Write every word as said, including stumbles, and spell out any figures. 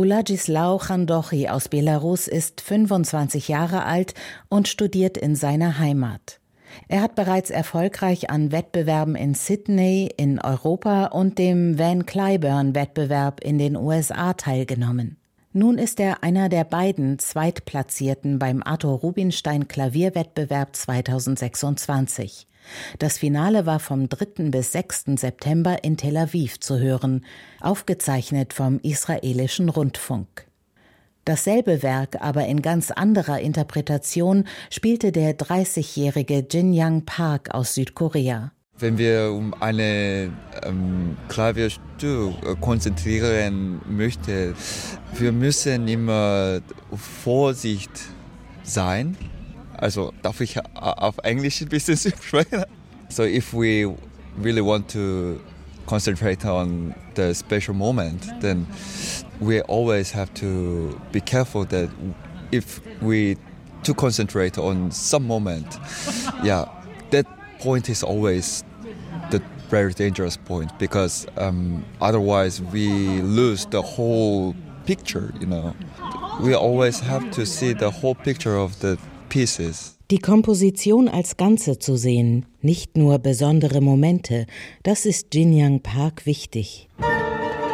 Uladzisław Chandochi aus Belarus ist fünfundzwanzig Jahre alt und studiert in seiner Heimat. Er hat bereits erfolgreich an Wettbewerben in Sydney in Europa und dem Van Cliburn-Wettbewerb in den U S A teilgenommen. Nun ist er einer der beiden Zweitplatzierten beim Arthur Rubinstein Klavierwettbewerb zweitausendsechsundzwanzig. Das Finale war vom dritten bis sechsten September in Tel Aviv zu hören, aufgezeichnet vom israelischen Rundfunk. Dasselbe Werk, aber in ganz anderer Interpretation, spielte der dreißigjährige Jin Young Park aus Südkorea. Wenn wir um eine ähm, Klavierstück konzentrieren möchten, wir müssen immer Vorsicht sein. Also darf ich auf Englisch ein bisschen sprechen? So if we really want to concentrate on the special moment, then we always have to be careful that if we to concentrate on some moment, yeah, that point is always the very dangerous point because um, otherwise we lose the whole picture, you know. We always have to see the whole picture of the pieces. Die Komposition als Ganze zu sehen, nicht nur besondere Momente, das ist Jin Young Park wichtig.